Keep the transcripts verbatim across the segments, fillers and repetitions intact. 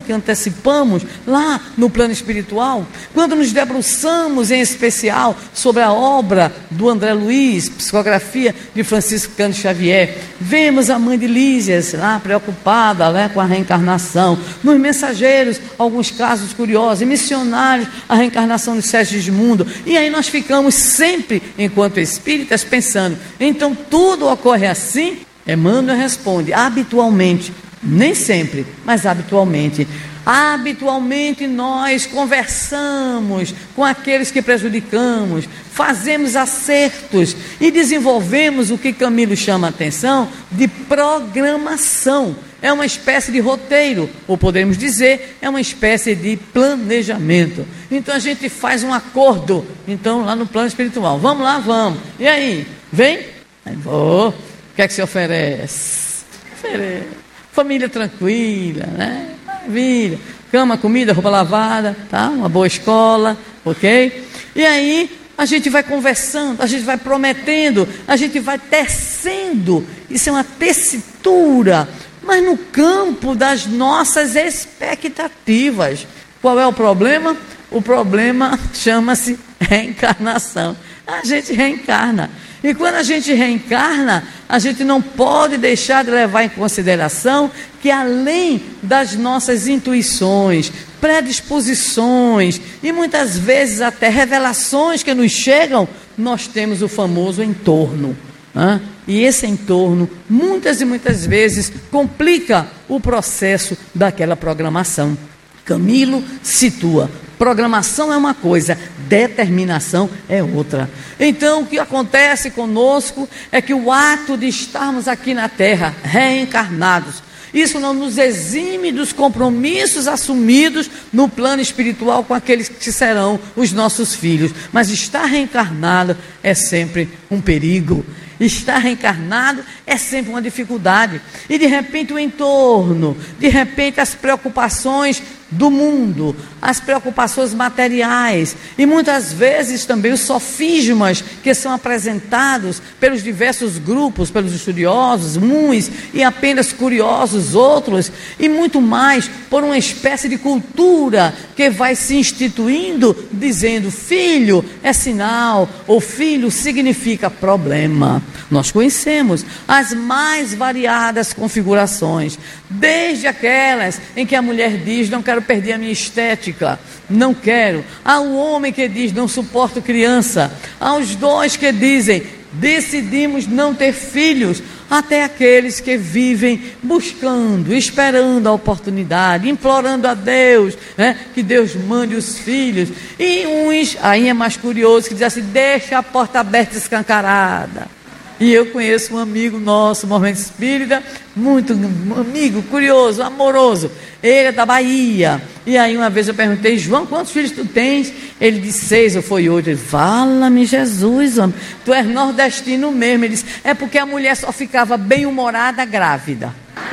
que antecipamos lá no plano espiritual, quando nos debruçamos em especial sobre a obra do André Luiz, psicografia de Francisco Cândido Xavier, vemos a mãe de Lísias lá preocupada né, com a reencarnação, nos Mensageiros, alguns casos curiosos, em Missionários, a reencarnação de Segismundo, e aí nós ficamos sempre, enquanto espíritas, pensando, então tudo ocorre assim? Emmanuel responde, habitualmente, nem sempre, mas habitualmente. Habitualmente nós conversamos com aqueles que prejudicamos, fazemos acertos e desenvolvemos o que Camilo chama a atenção de programação. É uma espécie de roteiro, ou podemos dizer, é uma espécie de planejamento. Então a gente faz um acordo, então lá no plano espiritual, vamos lá, vamos. E aí, vem? Aí, vou. O que é que se oferece? Oferece. Família tranquila, né? Maravilha. Cama, comida, roupa lavada, tá? Uma boa escola, ok? E aí a gente vai conversando, a gente vai prometendo, a gente vai tecendo. Isso é uma tessitura, mas no campo das nossas expectativas. Qual é o problema? O problema chama-se reencarnação. A gente reencarna. E quando a gente reencarna, a gente não pode deixar de levar em consideração que além das nossas intuições, predisposições e muitas vezes até revelações que nos chegam, nós temos o famoso entorno. Né? E esse entorno, muitas e muitas vezes, complica o processo daquela programação. Camilo situa, programação é uma coisa, determinação é outra. Então o que acontece conosco é que o ato de estarmos aqui na Terra, reencarnados, isso não nos exime dos compromissos assumidos no plano espiritual com aqueles que serão os nossos filhos, mas estar reencarnado é sempre um perigo. Estar reencarnado é sempre uma dificuldade. E de repente o entorno, de repente as preocupações do mundo, as preocupações materiais e muitas vezes também os sofismas que são apresentados pelos diversos grupos, pelos estudiosos, uns e apenas curiosos outros, e muito mais por uma espécie de cultura que vai se instituindo dizendo filho é sinal, ou filho significa problema. Nós conhecemos as mais variadas configurações, desde aquelas em que a mulher diz não quero perder a minha estética, não quero, ao homem que diz não suporto criança, aos dois que dizem decidimos não ter filhos, até aqueles que vivem buscando, esperando a oportunidade, implorando a Deus, né, que Deus mande os filhos, e uns, aí é mais curioso, que diz assim, deixa a porta aberta escancarada. E eu conheço um amigo nosso, movimento espírita, muito um amigo, curioso, amoroso. Ele é da Bahia. E aí uma vez eu perguntei, João, quantos filhos tu tens? Ele disse seis ou foi oito. Ele disse, fala-me Jesus, homem, tu és nordestino mesmo. Ele disse, é porque a mulher só ficava bem-humorada grávida.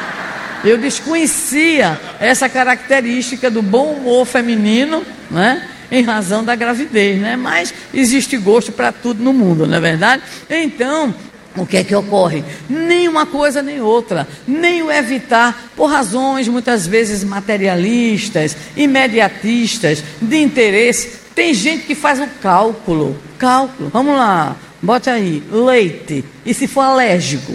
Eu desconhecia essa característica do bom humor feminino, né? Em razão da gravidez, né? Mas existe gosto para tudo no mundo, não é verdade? Então, o que é que ocorre? Nem uma coisa nem outra, nem o evitar por razões muitas vezes materialistas, imediatistas, de interesse. Tem gente que faz o cálculo, cálculo, vamos lá, bote aí, leite, e se for alérgico?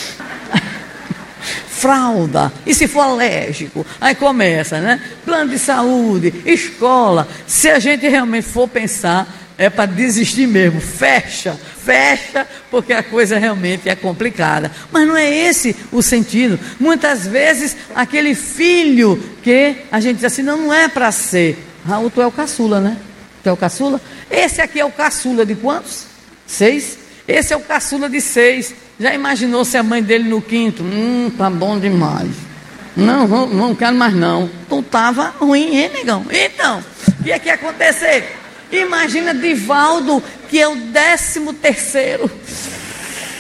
Fralda, e se for alérgico? Aí começa, né? Plano de saúde, escola. Se a gente realmente for pensar, é para desistir mesmo. Fecha, fecha, porque a coisa realmente é complicada. Mas não é esse o sentido. Muitas vezes, aquele filho que a gente diz assim, não, não é para ser. Raul, tu é o caçula, né? Tu é o caçula? Esse aqui é o caçula de quantos? Seis? Esse é o caçula de seis. Já imaginou se a mãe dele no quinto? Hum, tá bom demais. Não, não, não quero mais não. Tu tava ruim, hein, negão? Então, o que é que ia acontecer? Imagina Divaldo, que é o décimo terceiro.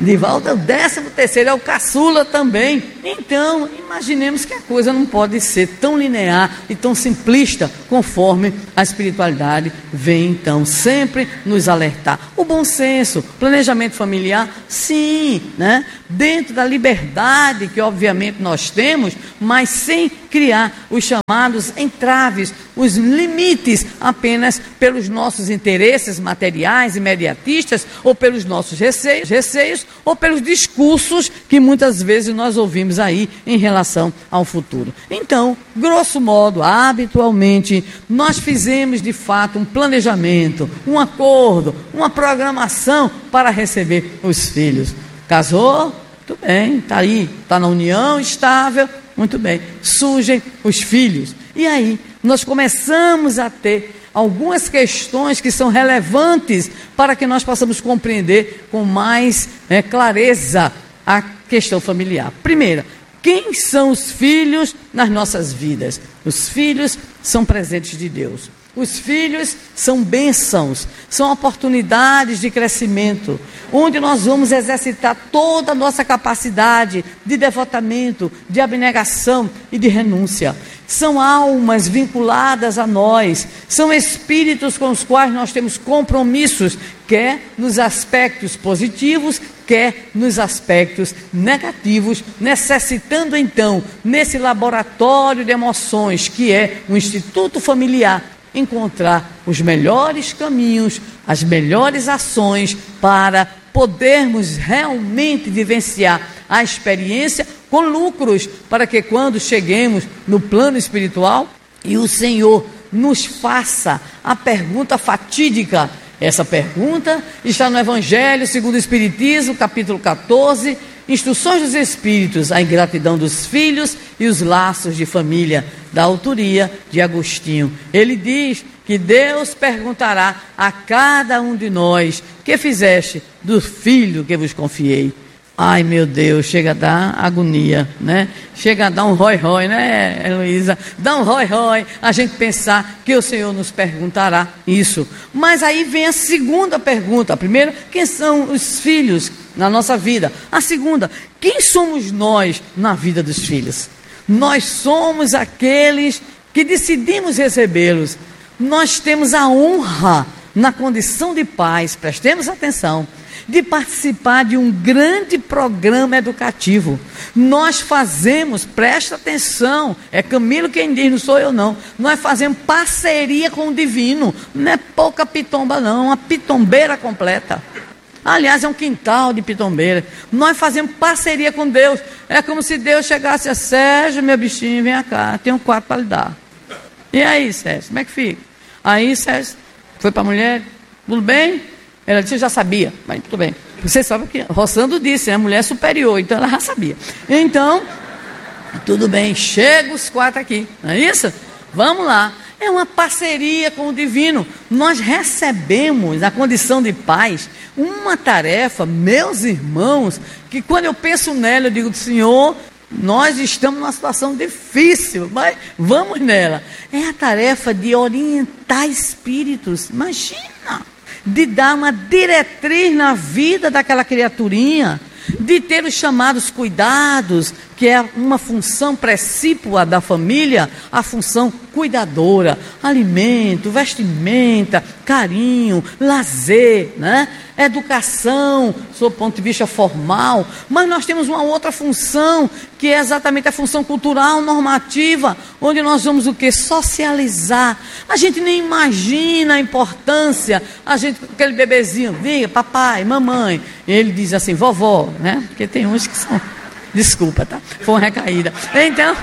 Divaldo é o décimo terceiro, é o caçula também. Então, imaginemos que a coisa não pode ser tão linear e tão simplista, conforme a espiritualidade vem, então, sempre nos alertar. O bom senso, planejamento familiar, sim, né? Dentro da liberdade que, obviamente, nós temos, mas sem criar os chamados entraves, os limites apenas pelos nossos interesses materiais, imediatistas, ou pelos nossos receios, receios, ou pelos discursos que muitas vezes nós ouvimos aí em relação ao futuro. Então, grosso modo, habitualmente, nós fizemos de fato um planejamento, um acordo, uma programação para receber os filhos. Casou? Muito bem, está aí, está na união estável, muito bem. Surgem os filhos. E aí, nós começamos a ter algumas questões que são relevantes para que nós possamos compreender com mais é, clareza a questão familiar. Primeira, quem são os filhos nas nossas vidas? Os filhos são presentes de Deus. Os filhos são bênçãos, são oportunidades de crescimento, onde nós vamos exercitar toda a nossa capacidade de devotamento, de abnegação e de renúncia. São almas vinculadas a nós, são espíritos com os quais nós temos compromissos, quer nos aspectos positivos, quer nos aspectos negativos, necessitando então, nesse laboratório de emoções, que é o Instituto Familiar, encontrar os melhores caminhos, as melhores ações para podermos realmente vivenciar a experiência com lucros, para que quando cheguemos no plano espiritual e o Senhor nos faça a pergunta fatídica. Essa pergunta está no Evangelho segundo o Espiritismo, capítulo catorze, Instruções dos Espíritos, a ingratidão dos filhos e os laços de família, da autoria de Agostinho. Ele diz que Deus perguntará a cada um de nós: que fizeste do filho que vos confiei? Ai, meu Deus, chega a dar agonia, né? Chega a dar um rói-rói, né, Heloísa? Dá um rói-rói a gente pensar que o Senhor nos perguntará isso. Mas aí vem a segunda pergunta. A primeira, quem são os filhos na nossa vida? A segunda, quem somos nós na vida dos filhos? Nós somos aqueles que decidimos recebê-los. Nós temos a honra, na condição de pais, prestemos atenção, de participar de um grande programa educativo. Nós fazemos, presta atenção, é Camilo quem diz, não sou eu não, nós fazemos parceria com o divino, não é pouca pitomba não, uma pitombeira completa. Aliás, é um quintal de pitombeira. Nós fazemos parceria com Deus. É como se Deus chegasse a Sérgio, meu bichinho, vem cá, tem um quarto para lhe dar. E aí, Sérgio, como é que fica? Aí, Sérgio, foi para a mulher, tudo bem? Ela disse, eu já sabia, mas tudo bem. Você sabe o que Rossando disse, né? Mulher superior, então ela já sabia. Então, tudo bem, chega os quatro aqui, não é isso? Vamos lá. É uma parceria com o divino. Nós recebemos, na condição de pais, uma tarefa, meus irmãos, que quando eu penso nela, eu digo, Senhor, nós estamos numa situação difícil, mas vamos nela. É a tarefa de orientar espíritos, imagina, de dar uma diretriz na vida daquela criaturinha, de ter os chamados cuidados, que é uma função precípua da família, a função cuidadora, alimento, vestimenta, carinho, lazer, né? Educação, sob o ponto de vista formal, mas nós temos uma outra função, que é exatamente a função cultural, normativa, onde nós vamos o quê? Socializar. A gente nem imagina a importância, a gente, aquele bebezinho, diga, papai, mamãe, ele diz assim, vovó, né? Porque tem uns que são... Desculpa, tá? Foi uma recaída. Então,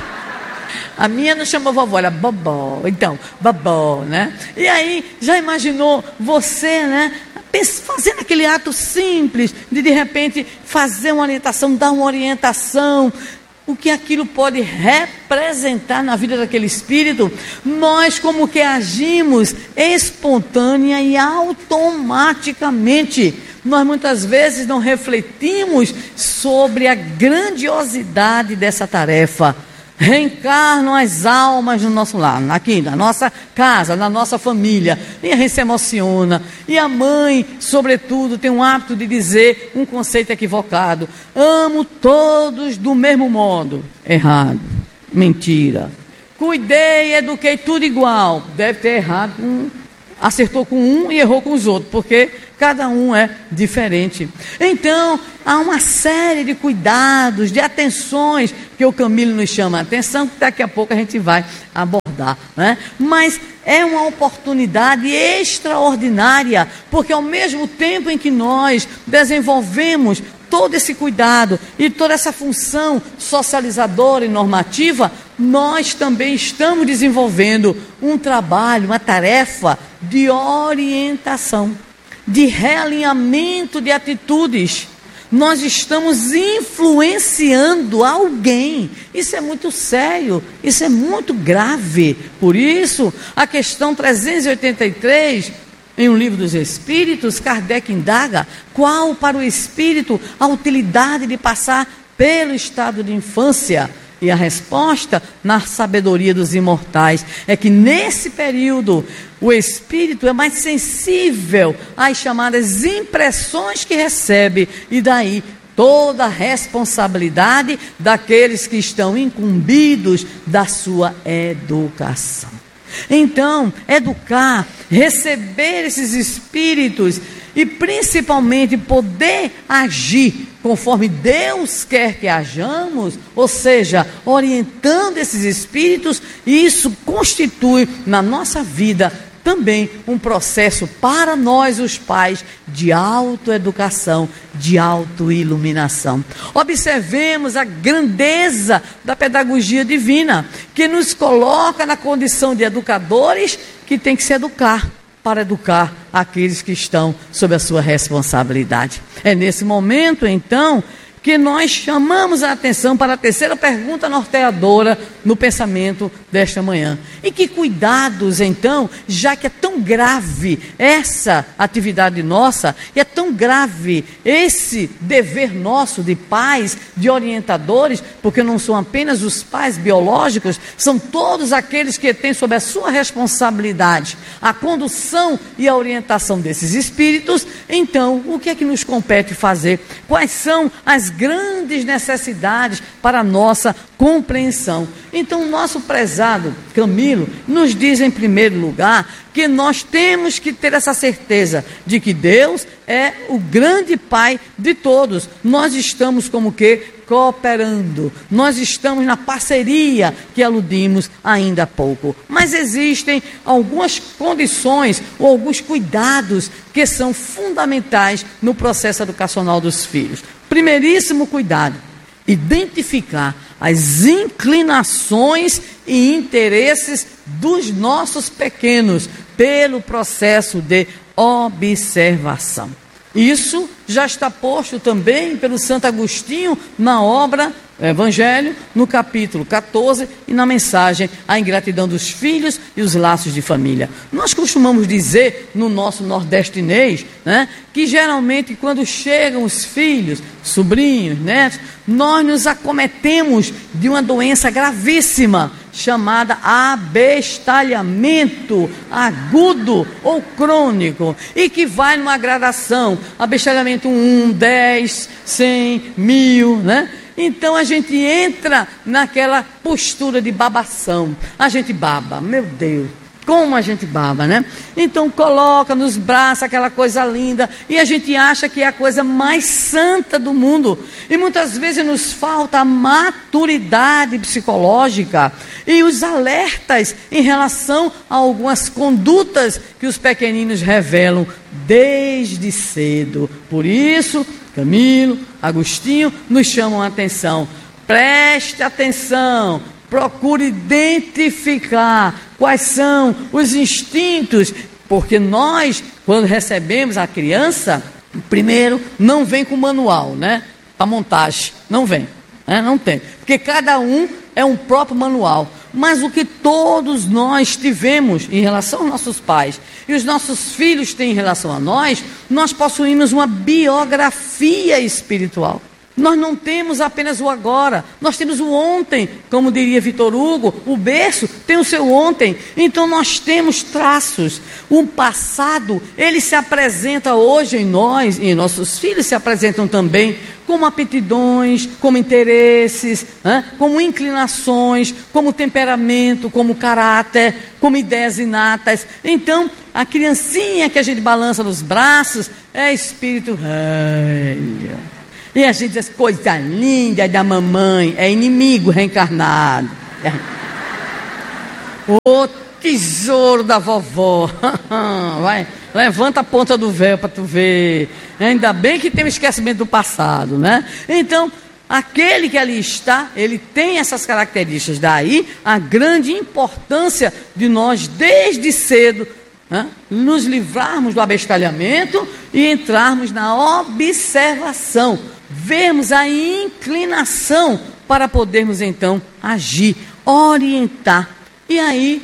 a minha não chamou vovó, era bobó. Então, bobó, né? E aí, já imaginou você, né? Fazendo aquele ato simples de, de repente, fazer uma orientação, dar uma orientação, o que aquilo pode representar na vida daquele espírito, nós como que agimos espontânea e automaticamente. Nós muitas vezes não refletimos sobre a grandiosidade dessa tarefa. reencarnam as almas no nosso lar, aqui na nossa casa, na nossa família, e a gente se emociona, e a mãe, sobretudo, tem um hábito de dizer um conceito equivocado: amo todos do mesmo modo. Errado, mentira. Cuidei, eduquei tudo igual. Deve ter errado, um, acertou com um e errou com os outros, porque cada um é diferente. Então, há uma série de cuidados, de atenções que o Camilo nos chama a atenção, que daqui a pouco a gente vai abordar, né? Mas é uma oportunidade extraordinária, porque ao mesmo tempo em que nós desenvolvemos todo esse cuidado e toda essa função socializadora e normativa, nós também estamos desenvolvendo um trabalho, uma tarefa de orientação, de realinhamento de atitudes. Nós estamos influenciando alguém. Isso é muito sério, isso é muito grave. Por isso, a questão trezentos e oitenta e três, em um livro dos Espíritos, Kardec indaga qual para o espírito a utilidade de passar pelo estado de infância. E a resposta, na sabedoria dos imortais, é que nesse período o espírito é mais sensível às chamadas impressões que recebe, e daí toda a responsabilidade daqueles que estão incumbidos da sua educação. Então, educar, receber esses espíritos e principalmente poder agir conforme Deus quer que hajamos, ou seja, orientando esses espíritos, isso constitui na nossa vida também um processo para nós, os pais, de autoeducação, de autoiluminação. Observemos a grandeza da pedagogia divina, que nos coloca na condição de educadores que tem que se educar para educar aqueles que estão sob a sua responsabilidade. É nesse momento, então, que nós chamamos a atenção para a terceira pergunta norteadora no pensamento desta manhã. E que cuidados, então, já que é tão grave essa atividade nossa, e é tão grave esse dever nosso de pais, de orientadores, porque não são apenas os pais biológicos, são todos aqueles que têm sob a sua responsabilidade a condução e a orientação desses espíritos. Então, o que é que nos compete fazer? Quais são as grandes necessidades para a nossa compreensão? Então, o nosso prezado Camilo nos diz, em primeiro lugar, que nós temos que ter essa certeza de que Deus é o grande Pai de todos. Nós estamos como que cooperando, nós estamos na parceria que aludimos ainda há pouco. Mas existem algumas condições ou alguns cuidados que são fundamentais no processo educacional dos filhos. Primeiríssimo cuidado: identificar as inclinações e interesses dos nossos pequenos pelo processo de observação. Isso já está posto também pelo Santo Agostinho na obra Evangelho, no capítulo catorze, e na mensagem A Ingratidão dos Filhos e os Laços de Família. Nós costumamos dizer no nosso nordestinês, né, que geralmente quando chegam os filhos, sobrinhos, netos, nós nos acometemos de uma doença gravíssima chamada abestalhamento agudo ou crônico, e que vai numa gradação: abestalhamento um, dez, cem, mil, né? Então a gente entra naquela postura de babação. A gente baba, meu Deus, como a gente baba, né? Então coloca nos braços aquela coisa linda e a gente acha que é a coisa mais santa do mundo. E muitas vezes nos falta a maturidade psicológica e os alertas em relação a algumas condutas que os pequeninos revelam desde cedo. Por isso, Camilo, Agostinho nos chamam a atenção. Preste atenção, procure identificar quais são os instintos, porque nós, quando recebemos a criança, primeiro, não vem com manual, né? Para montagem, não vem, né? Não tem, porque cada um é um próprio manual. Mas o que todos nós tivemos em relação aos nossos pais e os nossos filhos têm em relação a nós, nós possuímos uma biografia espiritual. Nós não temos apenas o agora, nós temos o ontem, como diria Vitor Hugo, o berço tem o seu ontem. Então nós temos traços. O passado, ele se apresenta hoje em nós, e nossos filhos se apresentam também como aptidões, como interesses, né? Como inclinações, como temperamento, como caráter, como ideias inatas. Então, a criancinha que a gente balança nos braços é espírito rei. E a gente diz, coisa linda da mamãe, é inimigo reencarnado. O tesouro da vovó. Vai, levanta a ponta do véu para tu ver. Ainda bem que tem o esquecimento do passado, né? Então, aquele que ali está, ele tem essas características. Daí a grande importância de nós, desde cedo, né, nos livrarmos do abestalhamento e entrarmos na observação. Vermos a inclinação para podermos então agir, orientar. E aí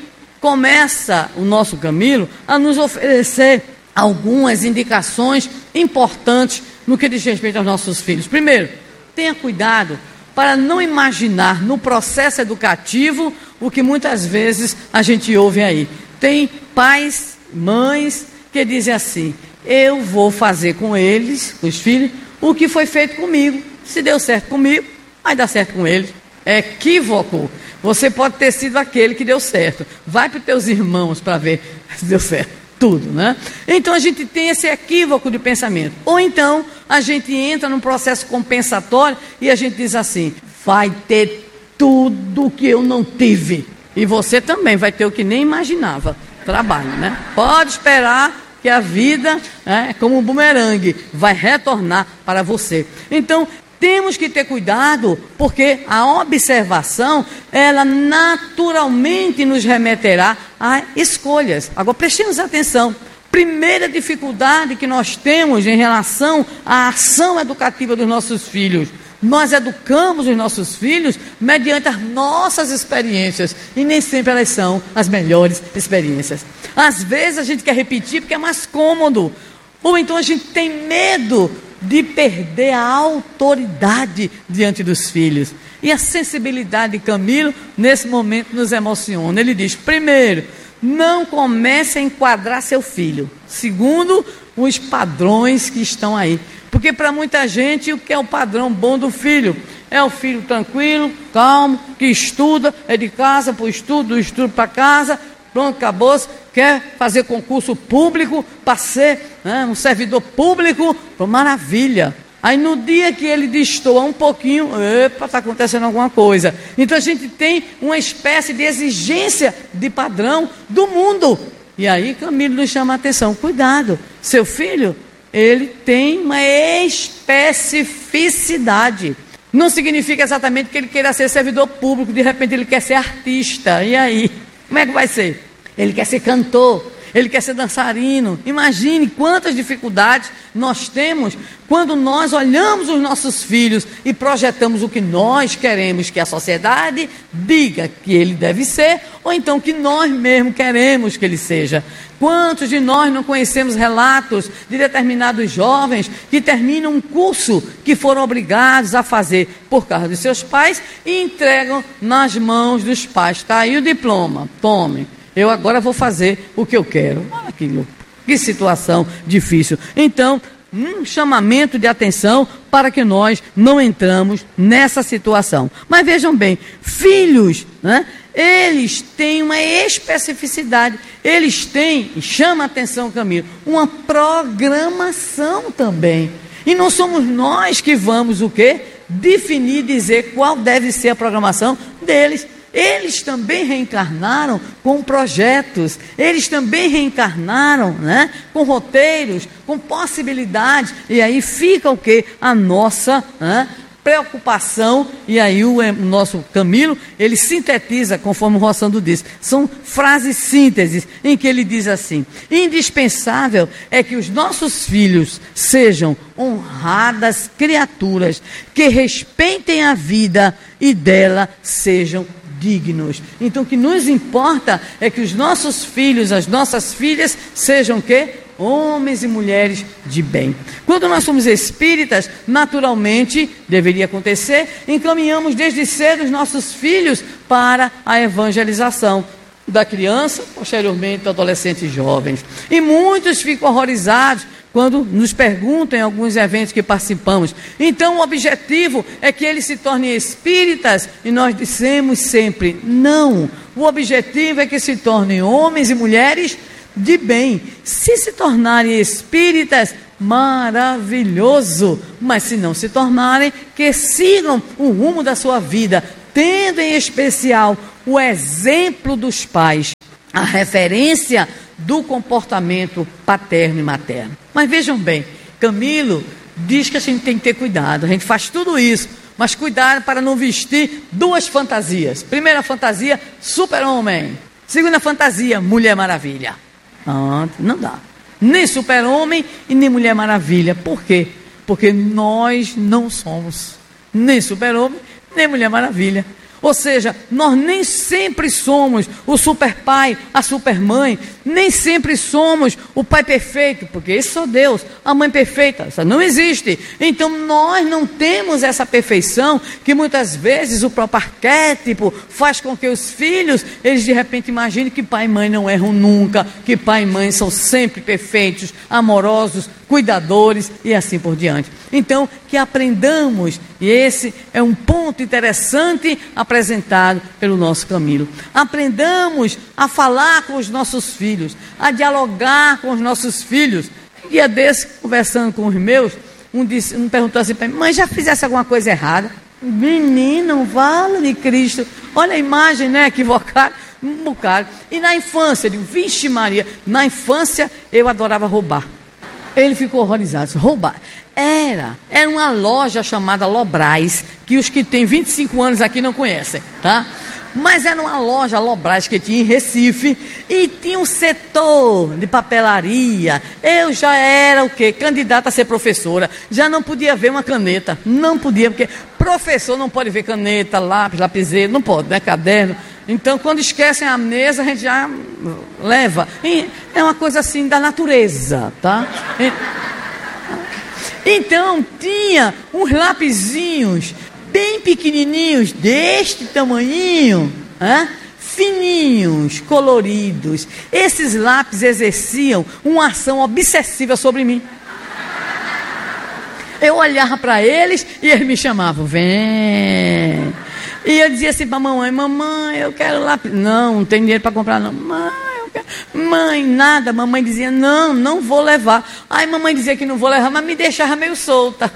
começa o nosso Camilo a nos oferecer algumas indicações importantes no que diz respeito aos nossos filhos. Primeiro, tenha cuidado para não imaginar no processo educativo o que muitas vezes a gente ouve aí. Tem pais, mães que dizem assim, eu vou fazer com eles, com os filhos, o que foi feito comigo. Se deu certo comigo, vai dar certo com eles. É equívoco. Você pode ter sido aquele que deu certo. Vai para os teus irmãos para ver se deu certo. Tudo, né? Então a gente tem esse equívoco de pensamento. Ou então a gente entra num processo compensatório e a gente diz assim, vai ter tudo que eu não tive. E você também vai ter o que nem imaginava. Trabalho, né? Pode esperar que a vida é como um bumerangue, vai retornar para você. Então, temos que ter cuidado, porque a observação, ela naturalmente nos remeterá a escolhas. Agora, prestemos atenção. Primeira dificuldade que nós temos em relação à ação educativa dos nossos filhos. Nós educamos os nossos filhos mediante as nossas experiências e nem sempre elas são as melhores experiências. Às vezes a gente quer repetir porque é mais cômodo, ou então a gente tem medo de perder a autoridade diante dos filhos. E a sensibilidade de Camilo nesse momento nos emociona. Ele diz, primeiro, não comece a enquadrar seu filho. Segundo, os padrões que estão aí. Porque para muita gente, o que é o padrão bom do filho? É o filho tranquilo, calmo, que estuda, é de casa para o estudo, do estudo para casa, pronto, acabou-se, quer fazer concurso público para ser, né, um servidor público, maravilha. Aí no dia que ele destoa um pouquinho, epa, está acontecendo alguma coisa. Então a gente tem uma espécie de exigência de padrão do mundo. E aí Camilo nos chama a atenção, cuidado, seu filho, ele tem uma especificidade. Não significa exatamente que ele queira ser servidor público, de repente ele quer ser artista. E aí? Como é que vai ser? Ele quer ser cantor, ele quer ser dançarino. Imagine quantas dificuldades nós temos quando nós olhamos os nossos filhos e projetamos o que nós queremos que a sociedade diga que ele deve ser, ou então que nós mesmos queremos que ele seja. Quantos de nós não conhecemos relatos de determinados jovens que terminam um curso que foram obrigados a fazer por causa de seus pais e entregam nas mãos dos pais. Está aí o diploma, tome, eu agora vou fazer o que eu quero. Olha que, que situação difícil. Então, um chamamento de atenção para que nós não entramos nessa situação. Mas vejam bem, filhos, né? Eles têm uma especificidade, eles têm, e chama a atenção, Camilo, uma programação também. E não somos nós que vamos o quê? Definir, dizer qual deve ser a programação deles. Eles também reencarnaram com projetos, eles também reencarnaram, né, com roteiros, com possibilidades. E aí fica o quê? A nossa, né, preocupação. E aí o, o nosso Camilo, ele sintetiza, conforme o Rossando disse, são frases sínteses, em que ele diz assim, indispensável é que os nossos filhos sejam honradas criaturas, que respeitem a vida e dela sejam dignos. Então o que nos importa é que os nossos filhos, as nossas filhas sejam o quê? homens e mulheres de bem. Quando nós somos espíritas, naturalmente, deveria acontecer, encaminhamos desde cedo os nossos filhos para a evangelização da criança, posteriormente do adolescente e jovens. E muitos ficam horrorizados quando nos perguntam em alguns eventos que participamos. Então o objetivo é que eles se tornem espíritas, e nós dissemos sempre, não. O objetivo é que se tornem homens e mulheres de bem. Se se tornarem espíritas, maravilhoso. Mas se não se tornarem, que sigam o rumo da sua vida, tendo em especial o exemplo dos pais, a referência do comportamento paterno e materno. Mas vejam bem, Camilo diz que a gente tem que ter cuidado, a gente faz tudo isso, mas cuidado para não vestir duas fantasias. Primeira fantasia, super-homem. Segunda fantasia, Mulher Maravilha. Ah, não dá. Nem super-homem e nem Mulher Maravilha. Por quê? Porque nós não somos nem super-homem, nem Mulher Maravilha. Ou seja, nós nem sempre somos o super pai, a super mãe, nem sempre somos o pai perfeito, porque esse é só Deus, a mãe perfeita, essa não existe. Então nós não temos essa perfeição que muitas vezes o próprio arquétipo faz com que os filhos, eles de repente imaginem que pai e mãe não erram nunca, que pai e mãe são sempre perfeitos, amorosos, cuidadores e assim por diante. Então, que aprendamos, e esse é um ponto interessante apresentado pelo nosso Camilo. Aprendamos a falar com os nossos filhos, a dialogar com os nosses filhos. Um dia desse, conversando com os meus, um, disse, um perguntou assim para mim, mãe, já fizesse alguma coisa errada? Menino, vale de Cristo, olha a imagem, né, equivocada, um bocado. E na infância, eu digo, vixe Maria, na infância eu adorava roubar. Ele ficou horrorizado, roubar. Era, era uma loja chamada Lobrais, que os que têm vinte e cinco anos aqui não conhecem, tá? Mas era uma loja Lobrais que tinha em Recife, e tinha um setor de papelaria. Eu já era o quê? Candidata a ser professora, já não podia ver uma caneta, não podia, porque professor não pode ver caneta, lápis, lapiseiro, não pode, né, caderno. Então, quando esquecem a mesa, a gente já leva. E é uma coisa assim da natureza, tá? Então, tinha uns lapisinhos bem pequenininhos, deste tamanhinho, né? Fininhos, coloridos. Esses lápis exerciam uma ação obsessiva sobre mim. Eu olhava para eles e eles me chamavam, vem. E eu dizia assim para a mamãe, mamãe, eu quero lápis. Não, não tem dinheiro para comprar não. Mãe, eu quero. Mãe, nada. Mamãe dizia, não, não vou levar. Aí mamãe dizia que não vou levar, mas me deixava meio solta.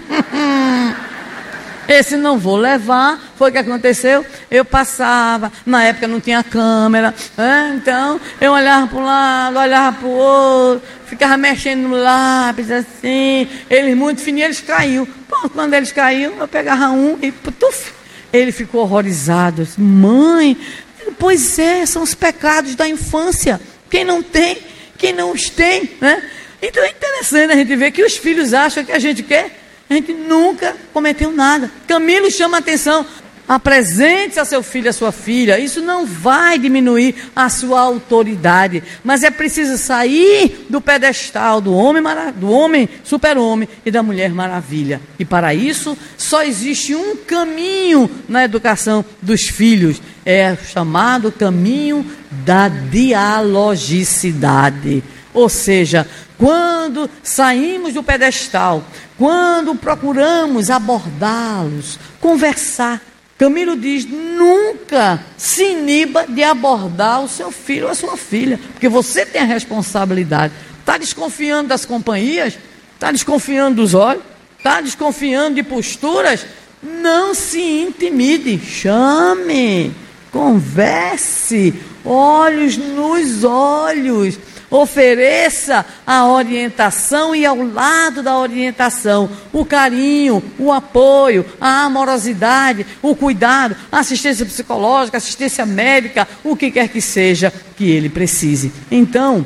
Esse não vou levar, foi o que aconteceu. Eu passava, na época não tinha câmera, né? Então eu olhava para um lado, olhava para o outro, ficava mexendo no lápis assim, eles muito fininhos, eles caíam. Pô, quando eles caíam, eu pegava um e putuf, ele ficou horrorizado. Disse, mãe, pois é, são os pecados da infância. Quem não tem, quem não os tem, né? Então é interessante a gente ver que os filhos acham que a gente quer. A gente nunca cometeu nada. Camilo chama a atenção. Apresente-se a seu filho e a sua filha. Isso não vai diminuir a sua autoridade. Mas é preciso sair do pedestal do homem, do homem super-homem e da mulher maravilha. E para isso, só existe um caminho na educação dos filhos. É o chamado caminho da dialogicidade. Ou seja, quando saímos do pedestal, quando procuramos abordá-los, conversar, Camilo diz, nunca se iniba de abordar o seu filho ou a sua filha, porque você tem a responsabilidade. Está desconfiando das companhias? Está desconfiando dos olhos? Está desconfiando de posturas? Não se intimide, chame, converse, olhos nos olhos. Ofereça a orientação e ao lado da orientação, o carinho, o apoio, a amorosidade, o cuidado, a assistência psicológica, assistência médica, o que quer que seja que ele precise. Então,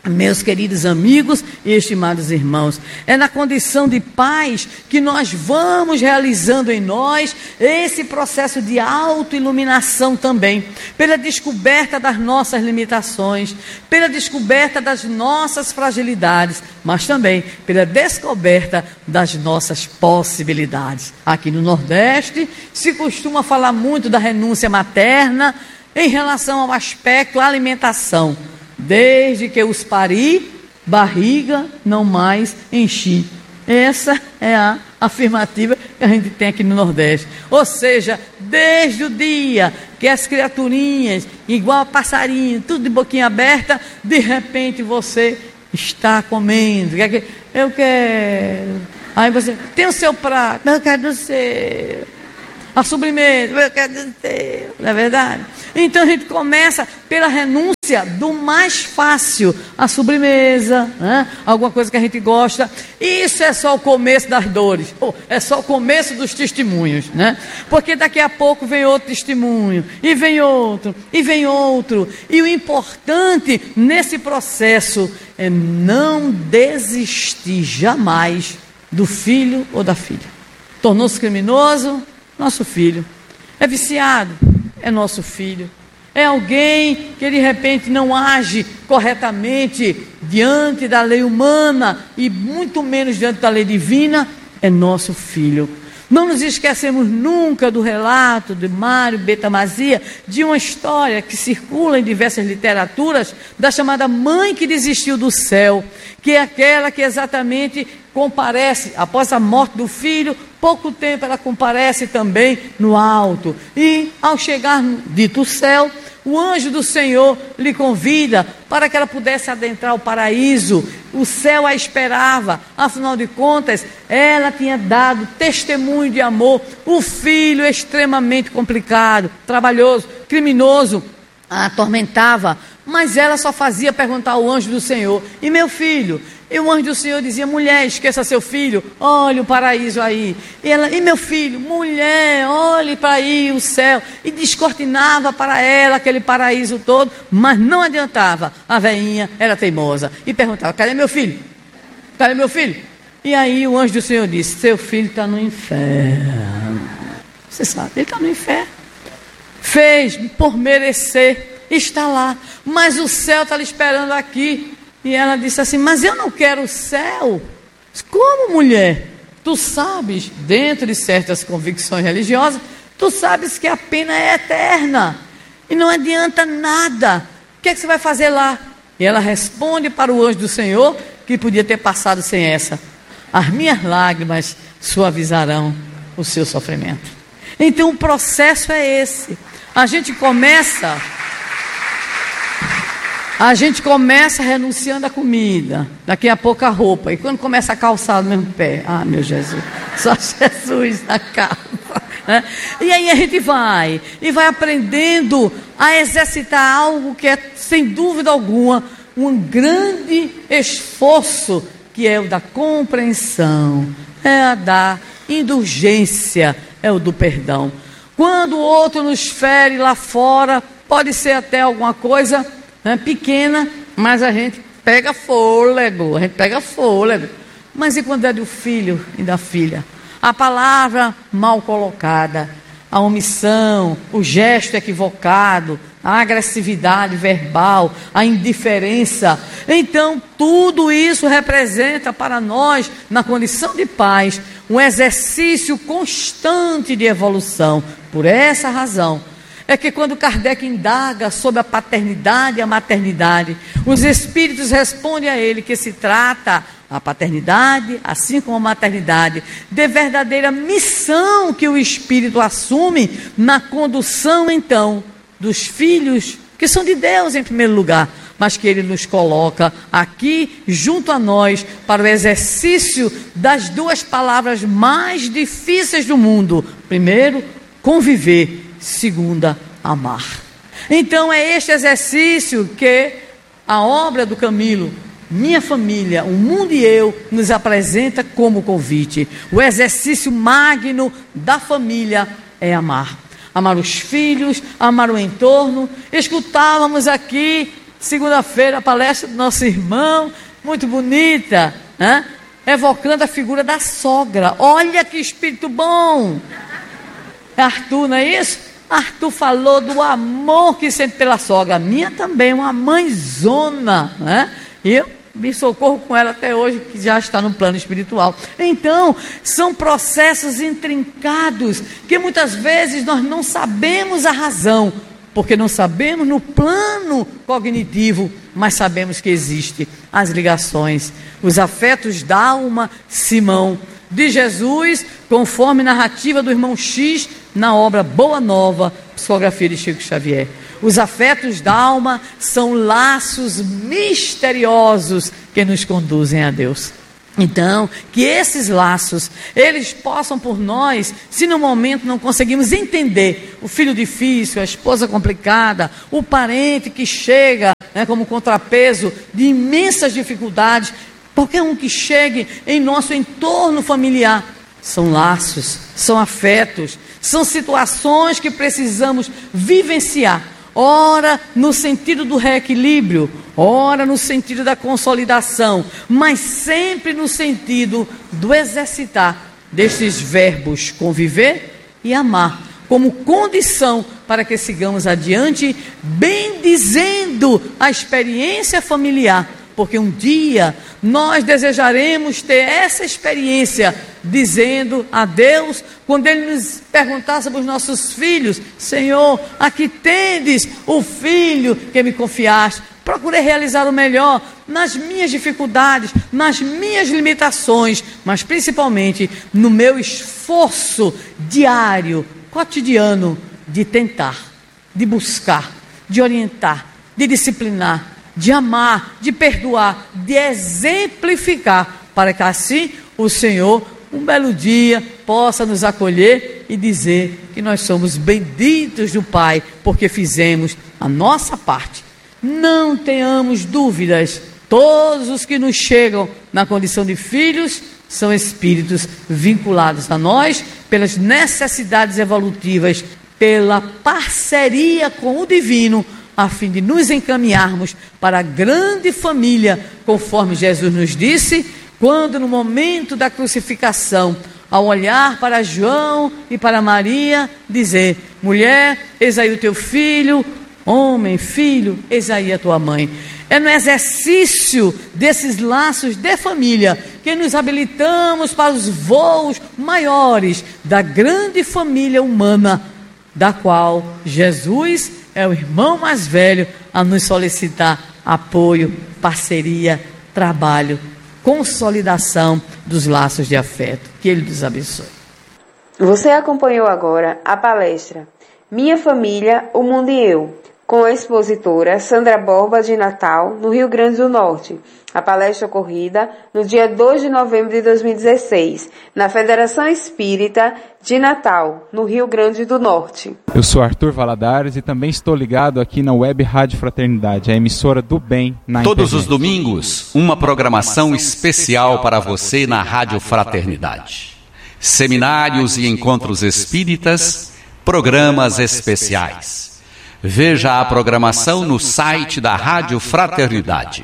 Meus queridos amigos e estimados irmãos, é na condição de paz que nós vamos realizando em nós esse processo de autoiluminação também, pela descoberta das nossas limitações, pela descoberta das nossas fragilidades, mas também pela descoberta das nossas possibilidades. Aqui no Nordeste se costuma falar muito da renúncia materna em relação ao aspecto alimentação. Desde que os pari, barriga não mais enchi. Essa é a afirmativa que a gente tem aqui no Nordeste. Ou seja, desde o dia que as criaturinhas, igual a passarinho, tudo de boquinha aberta, de repente você está comendo. Eu quero. Aí você tem o seu prato, eu quero do seu. A sobremesa, eu quero do seu. Não é verdade? Então a gente começa pela renúncia do mais fácil, a sobremesa, né? Alguma coisa que a gente gosta. Isso é só o começo das dores, oh, é só o começo dos testemunhos, né? Porque daqui a pouco vem outro testemunho, e vem outro, e vem outro. E o importante nesse processo é não desistir jamais do filho ou da filha. Tornou-se criminoso? Nosso filho. É viciado? É nosso filho. É alguém que de repente não age corretamente diante da lei humana e muito menos diante da lei divina, é nosso filho. Não nos esquecemos nunca do relato de Mário Betamazia, de uma história que circula em diversas literaturas, da chamada mãe que desistiu do céu, que é aquela que exatamente comparece, após a morte do filho, pouco tempo ela comparece também no alto. E ao chegar no dito céu, o anjo do Senhor lhe convida para que ela pudesse adentrar o paraíso. O céu a esperava, afinal de contas, ela tinha dado testemunho de amor. O filho extremamente complicado, trabalhoso, criminoso, a atormentava, mas ela só fazia perguntar ao anjo do Senhor: e meu filho? E o anjo do Senhor dizia: mulher, esqueça seu filho, olhe o paraíso aí. E ela: e meu filho? Mulher, olhe para aí o céu. E descortinava para ela aquele paraíso todo, mas não adiantava. A velhinha era teimosa e perguntava: cadê meu filho? Cadê meu filho? E aí o anjo do Senhor disse: seu filho está no inferno. Você sabe, ele está no inferno. Fez por merecer, está lá, mas o céu está lhe esperando aqui. E ela disse assim: mas eu não quero o céu. Como, mulher? Tu sabes, dentro de certas convicções religiosas, tu sabes que a pena é eterna e não adianta nada. O que é que você vai fazer lá? E ela responde para o anjo do Senhor, que podia ter passado sem essa: as minhas lágrimas suavizarão o seu sofrimento. Então o processo é esse. A gente começa... A gente começa renunciando à comida, daqui a pouco a roupa, e quando começa a calçar no mesmo pé, ah, meu Jesus, só Jesus na casa, né? E aí a gente vai, e vai aprendendo a exercitar algo que é, sem dúvida alguma, um grande esforço, que é o da compreensão, é a da indulgência, é o do perdão. Quando o outro nos fere lá fora, pode ser até alguma coisa... É pequena, mas a gente pega fôlego, a gente pega fôlego. Mas e quando é do filho e da filha? A palavra mal colocada, a omissão, o gesto equivocado, a agressividade verbal, a indiferença. Então, tudo isso representa para nós, na condição de pais, um exercício constante de evolução. Por essa razão, é que quando Kardec indaga sobre a paternidade e a maternidade, os espíritos respondem a ele que se trata, a paternidade, assim como a maternidade, de verdadeira missão que o espírito assume na condução, então, dos filhos, que são de Deus em primeiro lugar, mas que ele nos coloca aqui junto a nós para o exercício das duas palavras mais difíceis do mundo. Primeiro, conviver. Segunda, amar. Então é este exercício que a obra do Camilo, Minha Família, o Mundo e Eu, nos apresenta como convite. O exercício magno da família é amar. Amar os filhos, amar o entorno. Escutávamos aqui segunda-feira, a palestra do nosso irmão, muito bonita, né? Evocando a figura da sogra. Olha que espírito bom! É Arthur, não é isso? Arthur falou do amor que sente pela sogra. A minha também, uma mãezona, né? E eu me socorro com ela até hoje, que já está no plano espiritual. Então, são processos intrincados, que muitas vezes nós não sabemos a razão, porque não sabemos no plano cognitivo, mas sabemos que existem as ligações, os afetos da alma, Simão, de Jesus, conforme narrativa do irmão X, na obra Boa Nova, psicografia de Chico Xavier. Os afetos da alma são laços misteriosos que nos conduzem a Deus. Então, que esses laços, eles possam por nós, se no momento não conseguimos entender o filho difícil, a esposa complicada, o parente que chega, né, como contrapeso de imensas dificuldades, qualquer um que chegue em nosso entorno familiar, são laços, são afetos, são situações que precisamos vivenciar. Ora no sentido do reequilíbrio, ora no sentido da consolidação, mas sempre no sentido do exercitar destes verbos conviver e amar, como condição para que sigamos adiante, bendizendo a experiência familiar, porque um dia nós desejaremos ter essa experiência, dizendo a Deus, quando Ele nos perguntar sobre os nossos filhos: Senhor, aqui tendes o filho que me confiaste. Procurei realizar o melhor nas minhas dificuldades, nas minhas limitações, mas principalmente no meu esforço diário, cotidiano, de tentar, de buscar, de orientar, de disciplinar, de amar, de perdoar, de exemplificar, para que assim o Senhor, um belo dia, possa nos acolher e dizer que nós somos benditos do Pai, porque fizemos a nossa parte. Não tenhamos dúvidas, todos os que nos chegam na condição de filhos são espíritos vinculados a nós pelas necessidades evolutivas, pela parceria com o divino, a fim de nos encaminharmos para a grande família, conforme Jesus nos disse, quando no momento da crucificação, ao olhar para João e para Maria, dizer: mulher, eis aí o teu filho, homem, filho, eis aí a tua mãe. É no exercício desses laços de família que nos habilitamos para os voos maiores da grande família humana, da qual Jesus é o irmão mais velho a nos solicitar apoio, parceria, trabalho, consolidação dos laços de afeto. Que Ele nos abençoe. Você acompanhou agora a palestra Minha Família, o Mundo e Eu, com a expositora Sandra Borba, de Natal, no Rio Grande do Norte. A palestra ocorrida no dia dois de novembro de dois mil e dezesseis, na Federação Espírita de Natal, no Rio Grande do Norte. Eu sou Arthur Valadares e também estou ligado aqui na Web Rádio Fraternidade, a emissora do bem na Todos internet. Os domingos, uma programação especial para você na Rádio Fraternidade. Seminários e encontros espíritas, programas especiais. Veja a programação no site da Rádio Fraternidade,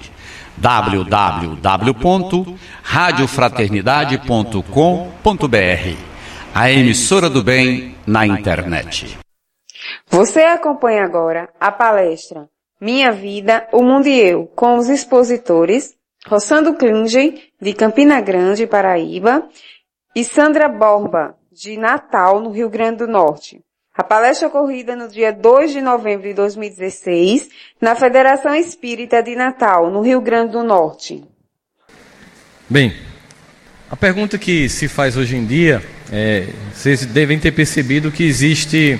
w w w ponto rádio fraternidade ponto com ponto b r, a emissora do bem na internet. Você acompanha agora a palestra Minha Vida, o Mundo e Eu, com os expositores Rossando Klinge, de Campina Grande, Paraíba, e Sandra Borba, de Natal, no Rio Grande do Norte. A palestra ocorrida no dia dois de novembro de dois mil e dezesseis, na Federação Espírita de Natal, no Rio Grande do Norte. Bem, a pergunta que se faz hoje em dia, é, vocês devem ter percebido que existe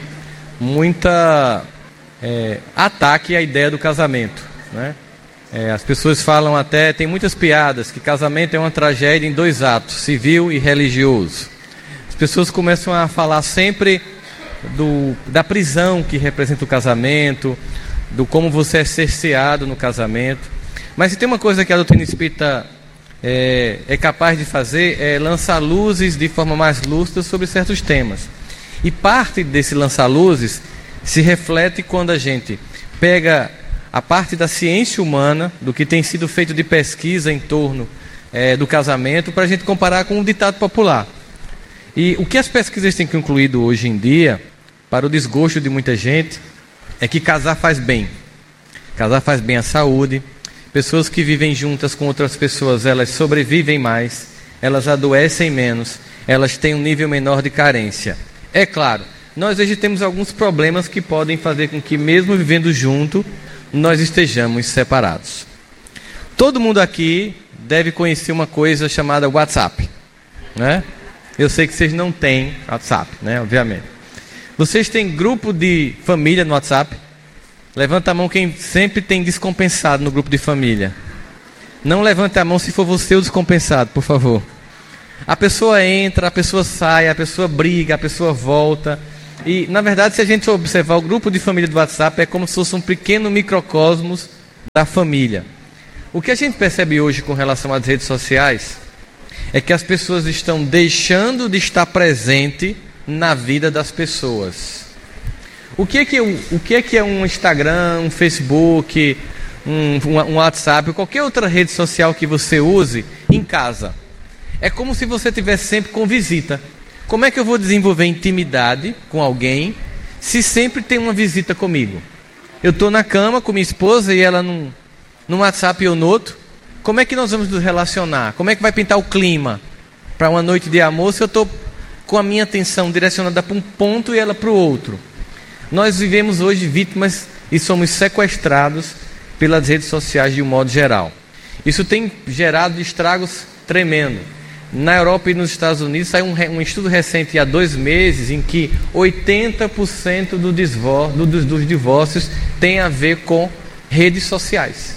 muita é, ataque à ideia do casamento, né? É, as pessoas falam até, tem muitas piadas, que casamento é uma tragédia em dois atos, civil e religioso. As pessoas começam a falar sempre Do, da prisão que representa o casamento, do como você é cerceado no casamento. Mas se tem uma coisa que a doutrina espírita é, é capaz de fazer, é lançar luzes de forma mais lúcida sobre certos temas. E parte desse lançar luzes se reflete quando a gente pega a parte da ciência humana, do que tem sido feito de pesquisa em torno é, do casamento, para a gente comparar com um ditado popular. E o que as pesquisas têm concluído hoje em dia, para o desgosto de muita gente, é que casar faz bem. Casar faz bem à saúde. Pessoas que vivem juntas com outras pessoas, elas sobrevivem mais, elas adoecem menos, elas têm um nível menor de carência. É claro, nós hoje temos alguns problemas que podem fazer com que, mesmo vivendo junto, nós estejamos separados. Todo mundo aqui deve conhecer uma coisa chamada WhatsApp, né? Eu sei que vocês não têm WhatsApp, né? Obviamente. Vocês têm grupo de família no WhatsApp? Levanta a mão quem sempre tem descompensado no grupo de família. Não levante a mão se for você o descompensado, por favor. A pessoa entra, a pessoa sai, a pessoa briga, a pessoa volta. E, na verdade, se a gente observar o grupo de família do WhatsApp, é como se fosse um pequeno microcosmos da família. O que a gente percebe hoje com relação às redes sociais é que as pessoas estão deixando de estar presente na vida das pessoas. O que é que, o que é, que é um Instagram, um Facebook, um, um WhatsApp, qualquer outra rede social que você use em casa? É como se você estivesse sempre com visita. Como é que eu vou desenvolver intimidade com alguém se sempre tem uma visita comigo? Eu estou na cama com minha esposa e ela num, num WhatsApp e eu no outro. Como é que nós vamos nos relacionar? Como é que vai pintar o clima para uma noite de amor se eu estou com a minha atenção direcionada para um ponto e ela para o outro? Nós vivemos hoje vítimas e somos sequestrados pelas redes sociais de um modo geral. Isso tem gerado estragos tremendos. Na Europa e nos Estados Unidos saiu um, um estudo recente há dois meses em que oitenta por cento do desvor, do, dos, dos divórcios tem a ver com redes sociais.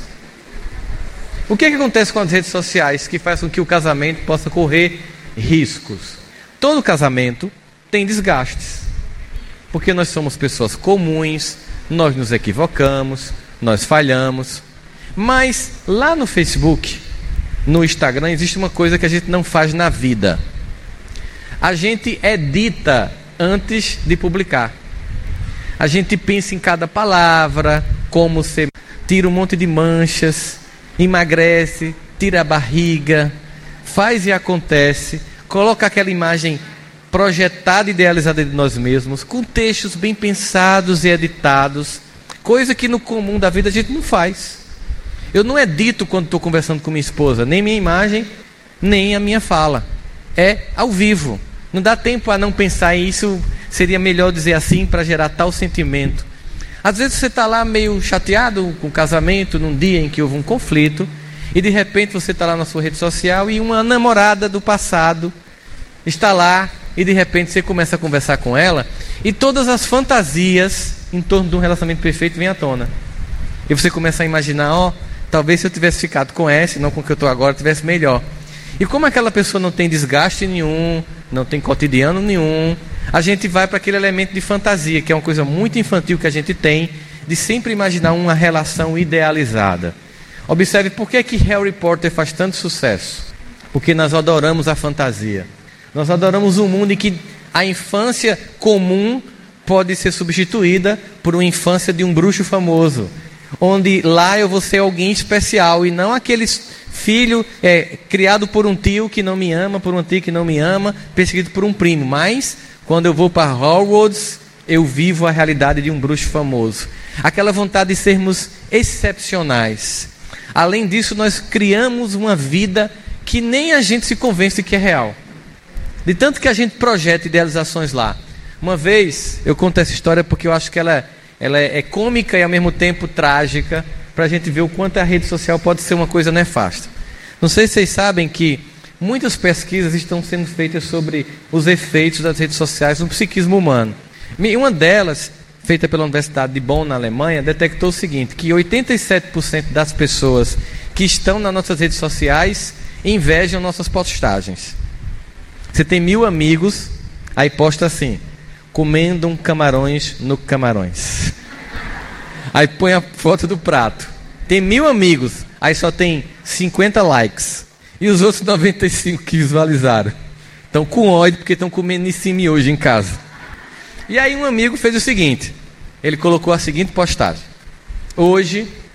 O que, é que acontece com as redes sociais que faz com que o casamento possa correr riscos? Todo casamento tem desgastes, porque nós somos pessoas comuns, nós nos equivocamos, nós falhamos. Mas lá no Facebook, no Instagram, existe uma coisa que a gente não faz na vida. A gente edita antes de publicar. A gente pensa em cada palavra, como você tira um monte de manchas, emagrece, tira a barriga, faz e acontece, coloca aquela imagem projetada e idealizada de nós mesmos, com textos bem pensados e editados, coisa que no comum da vida a gente não faz. Eu não edito quando estou conversando com minha esposa, nem minha imagem, nem a minha fala. É ao vivo. Não dá tempo a não pensar em isso, seria melhor dizer assim para gerar tal sentimento. Às vezes você está lá meio chateado com o casamento, num dia em que houve um conflito, e de repente você está lá na sua rede social e uma namorada do passado está lá, e de repente você começa a conversar com ela, e todas as fantasias em torno de um relacionamento perfeito vêm à tona. E você começa a imaginar, ó, talvez se eu tivesse ficado com essa, não com o que eu estou agora, tivesse melhor. E como aquela pessoa não tem desgaste nenhum, não tem cotidiano nenhum, a gente vai para aquele elemento de fantasia, que é uma coisa muito infantil que a gente tem, de sempre imaginar uma relação idealizada. Observe por que que Harry Potter faz tanto sucesso. Porque nós adoramos a fantasia. Nós adoramos um mundo em que a infância comum pode ser substituída por uma infância de um bruxo famoso, onde lá eu vou ser alguém especial e não aquele filho é, criado por um tio que não me ama, por uma tia que não me ama, perseguido por um primo. Mas quando eu vou para Hogwarts, eu vivo a realidade de um bruxo famoso. Aquela vontade de sermos excepcionais. Além disso, nós criamos uma vida que nem a gente se convence que é real. De tanto que a gente projeta idealizações lá. Uma vez, eu conto essa história porque eu acho que ela, ela é cômica e ao mesmo tempo trágica, para a gente ver o quanto a rede social pode ser uma coisa nefasta. Não sei se vocês sabem que muitas pesquisas estão sendo feitas sobre os efeitos das redes sociais no psiquismo humano. Uma delas, feita pela Universidade de Bonn, na Alemanha, detectou o seguinte, que oitenta e sete por cento das pessoas que estão nas nossas redes sociais invejam nossas postagens. Você tem mil amigos, aí posta assim, comendo um camarões no Camarões. Aí põe a foto do prato. Tem mil amigos, aí só tem cinquenta likes. E os outros noventa e cinco que visualizaram. Estão com ódio porque estão comendo nesse miojo em casa. E aí um amigo fez o seguinte, ele colocou a seguinte postagem. Hoje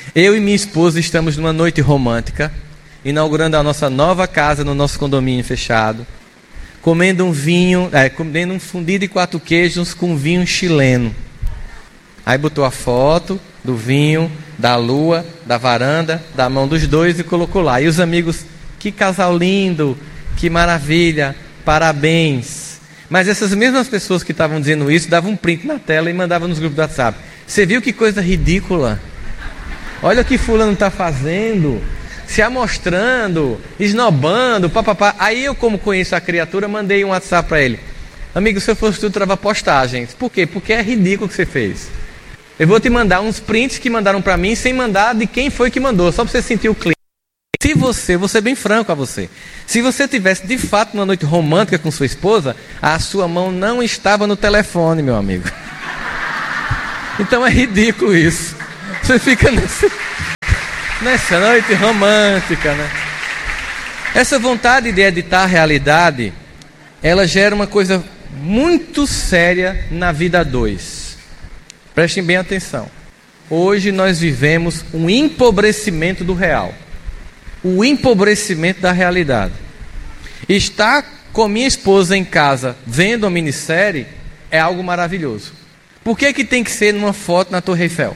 Eu e minha esposa estamos numa noite romântica, inaugurando a nossa nova casa no nosso condomínio fechado, comendo um vinho, é, comendo um fundido de quatro queijos com vinho chileno. Aí botou a foto do vinho, da lua, da varanda, da mão dos dois e colocou lá. E os amigos, que casal lindo, que maravilha, parabéns. Mas essas mesmas pessoas que estavam dizendo isso, davam um print na tela e mandavam nos grupos do WhatsApp. Você viu que coisa ridícula? Olha o que fulano está fazendo, se amostrando, esnobando, papapá. Aí eu, como conheço a criatura, mandei um WhatsApp para ele. Amigo, se eu fosse tu, trava postagens. Por quê? Porque é ridículo o que você fez. Eu vou te mandar uns prints que mandaram para mim, sem mandar de quem foi que mandou, só para você sentir o clima. Se você, vou ser bem franco a você, se você tivesse de fato uma noite romântica com sua esposa, a sua mão não estava no telefone, meu amigo. Então é ridículo isso. Você fica nessa, nessa noite romântica, né? Essa vontade de editar a realidade, ela gera uma coisa muito séria na vida a dois. Prestem bem atenção. Hoje nós vivemos um empobrecimento do real. O empobrecimento da realidade. Estar com minha esposa em casa vendo a minissérie é algo maravilhoso. Por que que tem que ser numa foto na Torre Eiffel?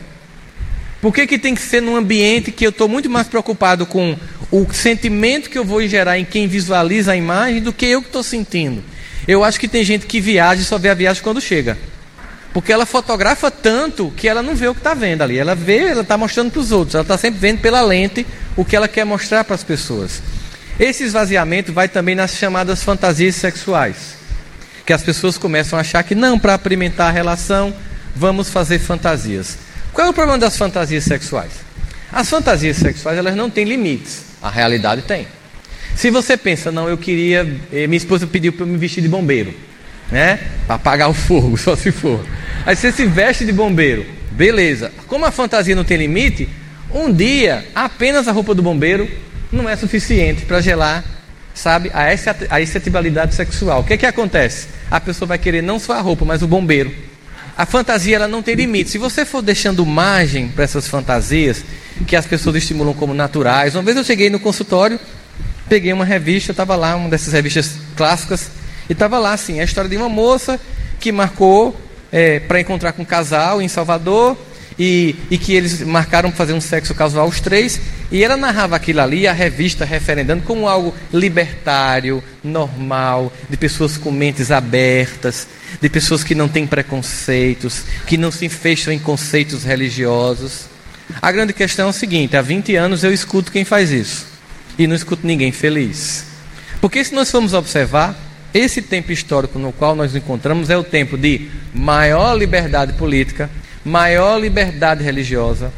Por que que tem que ser num ambiente que eu estou muito mais preocupado com o sentimento que eu vou gerar em quem visualiza a imagem do que eu que estou sentindo? Eu acho que tem gente que viaja e só vê a viagem quando chega. Porque ela fotografa tanto que ela não vê o que está vendo ali. Ela vê, ela está mostrando para os outros. Ela está sempre vendo pela lente o que ela quer mostrar para as pessoas. Esse esvaziamento vai também nas chamadas fantasias sexuais. Que as pessoas começam a achar que não, para apimentar a relação, vamos fazer fantasias. Qual é o problema das fantasias sexuais? As fantasias sexuais, elas não têm limites. A realidade tem. Se você pensa, não, eu queria... Minha esposa pediu para eu me vestir de bombeiro, né? Para apagar o fogo, só se for. Aí você se veste de bombeiro, beleza. Como a fantasia não tem limite, um dia apenas a roupa do bombeiro não é suficiente para gelar, sabe, a excitabilidade sexual. O que é que acontece? A pessoa vai querer não só a roupa, mas o bombeiro. A fantasia, ela não tem limite. Se você for deixando margem para essas fantasias que as pessoas estimulam como naturais. Uma vez eu cheguei no consultório, peguei uma revista, estava lá, uma dessas revistas clássicas, e estava lá assim, a história de uma moça que marcou é, para encontrar com um casal em Salvador, e, e que eles marcaram para fazer um sexo casual os três, e ela narrava aquilo ali, a revista referendando como algo libertário, normal, de pessoas com mentes abertas, de pessoas que não têm preconceitos, que não se fecham em conceitos religiosos. A grande questão é o seguinte: há vinte anos eu escuto quem faz isso e não escuto ninguém feliz. Porque se nós formos observar, esse tempo histórico no qual nós nos encontramos é o tempo de maior liberdade política, maior liberdade religiosa,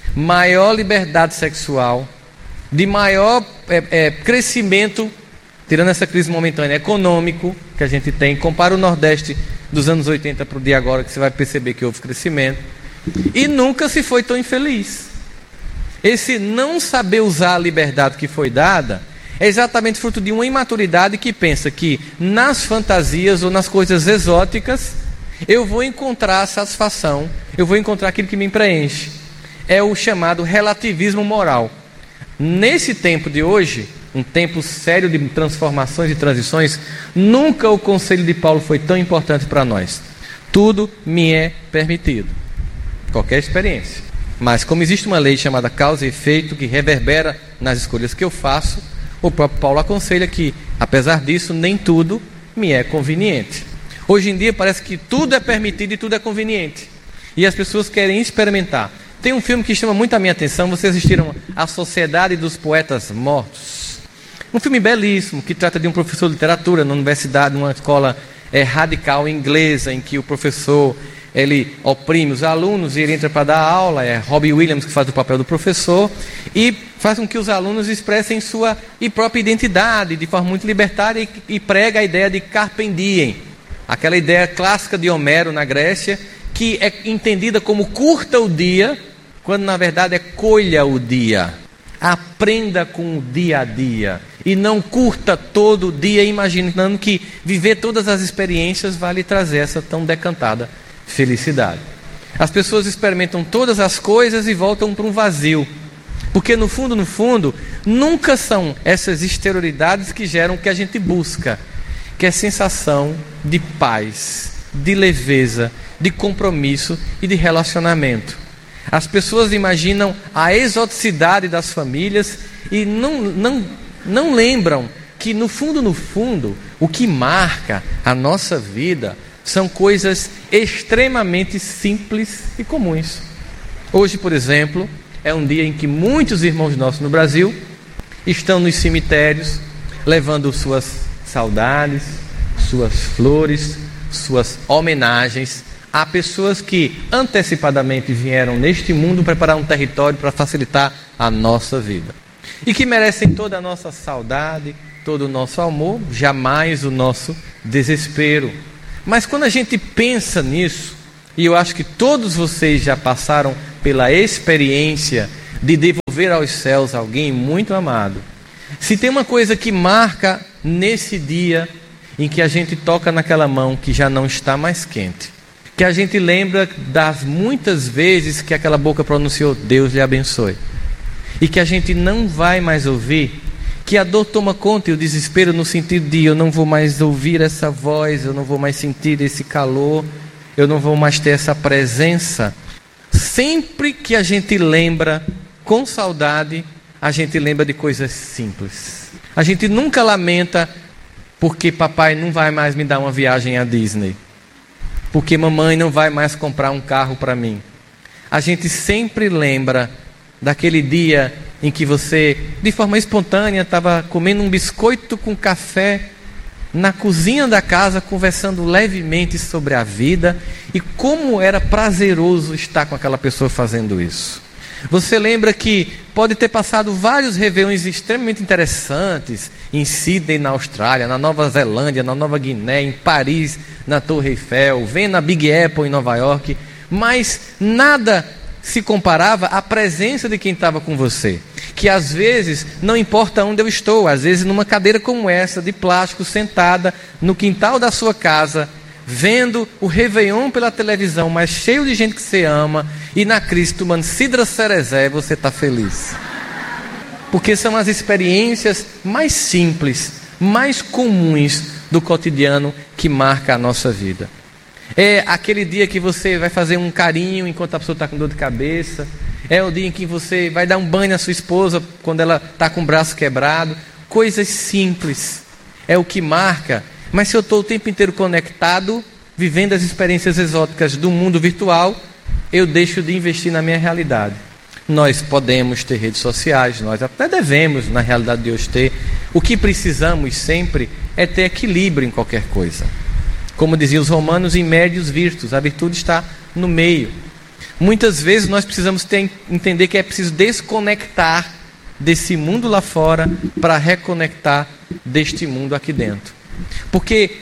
maior liberdade sexual, de maior é, é, crescimento, tirando essa crise momentânea, econômico que a gente tem. Compara o Nordeste dos anos oitenta para o dia agora, que você vai perceber que houve crescimento. E nunca se foi tão infeliz. Esse não saber usar a liberdade que foi dada é exatamente fruto de uma imaturidade que pensa que nas fantasias ou nas coisas exóticas eu vou encontrar satisfação, eu vou encontrar aquilo que me preenche. É o chamado relativismo moral. Nesse tempo de hoje, um tempo sério de transformações e transições, nunca o conselho de Paulo foi tão importante para nós. Tudo me é permitido. Qualquer experiência. Mas como existe uma lei chamada causa e efeito que reverbera nas escolhas que eu faço, o próprio Paulo aconselha que, apesar disso, nem tudo me é conveniente. Hoje em dia parece que tudo é permitido e tudo é conveniente. E as pessoas querem experimentar. Tem um filme que chama muito a minha atenção. Vocês assistiram A Sociedade dos Poetas Mortos? Um filme belíssimo que trata de um professor de literatura na universidade, numa escola é, radical inglesa, em que o professor ele oprime os alunos e ele entra para dar aula. É Robbie Williams que faz o papel do professor e faz com que os alunos expressem sua própria identidade de forma muito libertária e, e prega a ideia de carpe diem, aquela ideia clássica de Homero na Grécia, que é entendida como curta o dia, quando na verdade é colha o dia. Aprenda com o dia a dia e não curta todo o dia imaginando que viver todas as experiências vai lhe trazer essa tão decantada felicidade. As pessoas experimentam todas as coisas e voltam para um vazio. Porque no fundo, no fundo, nunca são essas exterioridades que geram o que a gente busca, que é sensação de paz, de leveza, de compromisso e de relacionamento. As pessoas imaginam a exoticidade das famílias e não, não, não lembram que no fundo, no fundo, o que marca a nossa vida são coisas extremamente simples e comuns. Hoje, por exemplo, é um dia em que muitos irmãos nossos no Brasil estão nos cemitérios levando suas saudades, suas flores, suas homenagens a pessoas que antecipadamente vieram neste mundo preparar um território para facilitar a nossa vida e que merecem toda a nossa saudade, todo o nosso amor, jamais o nosso desespero. Mas quando a gente pensa nisso, e eu acho que todos vocês já passaram pela experiência de devolver aos céus alguém muito amado, se tem uma coisa que marca nesse dia em que a gente toca naquela mão que já não está mais quente, que a gente lembra das muitas vezes que aquela boca pronunciou Deus lhe abençoe, e que a gente não vai mais ouvir, que a dor toma conta e o desespero no sentido de eu não vou mais ouvir essa voz, eu não vou mais sentir esse calor, eu não vou mais ter essa presença. Sempre que a gente lembra com saudade, a gente lembra de coisas simples. A gente nunca lamenta porque papai não vai mais me dar uma viagem à Disney, porque mamãe não vai mais comprar um carro para mim. A gente sempre lembra daquele dia em que você, de forma espontânea, estava comendo um biscoito com café na cozinha da casa, conversando levemente sobre a vida e como era prazeroso estar com aquela pessoa fazendo isso. Você lembra que pode ter passado vários réveillons extremamente interessantes em Sydney, na Austrália, na Nova Zelândia, na Nova Guiné, em Paris, na Torre Eiffel, vendo a Big Apple em Nova York, mas nada se comparava à presença de quem estava com você, que às vezes não importa onde eu estou, às vezes numa cadeira como essa, de plástico, sentada no quintal da sua casa, vendo o Réveillon pela televisão, mas cheio de gente que você ama, e na crise tomando cidra cerezé, você está feliz. Porque são as experiências mais simples, mais comuns do cotidiano que marca a nossa vida. É aquele dia que você vai fazer um carinho enquanto a pessoa está com dor de cabeça. É o dia em que você vai dar um banho na sua esposa quando ela está com o braço quebrado. Coisas simples. É o que marca. Mas se eu estou o tempo inteiro conectado, vivendo as experiências exóticas do mundo virtual, eu deixo de investir na minha realidade. Nós podemos ter redes sociais, nós até devemos, na realidade de hoje, ter. O que precisamos sempre é ter equilíbrio em qualquer coisa. Como diziam os romanos, in medius virtus, a virtude está no meio. Muitas vezes nós precisamos ter, entender que é preciso desconectar desse mundo lá fora para reconectar deste mundo aqui dentro. Porque